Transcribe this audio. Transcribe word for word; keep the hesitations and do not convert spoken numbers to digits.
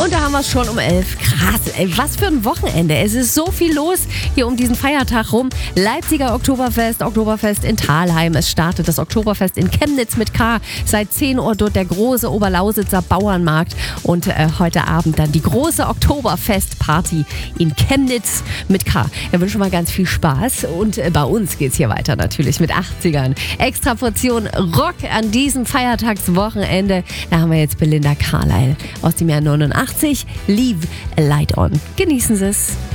Und da haben wir es schon um elf. Krass, ey, was für ein Wochenende. Es ist so viel los hier um diesen Feiertag rum. Leipziger Oktoberfest, Oktoberfest in Thalheim. Es startet das Oktoberfest in Chemnitz mit K. Seit zehn Uhr dort der große Oberlausitzer Bauernmarkt. Und äh, heute Abend dann die große Oktoberfest-Party in Chemnitz mit K. Wir wünschen mal ganz viel Spaß. Und äh, bei uns geht's hier weiter natürlich mit achtzigern. Extra Portion Rock an diesem Feiertagswochenende. Da haben wir jetzt Belinda Carlisle aus dem Jahr neunundachtzig. Leave a Light On. Genießen Sie es.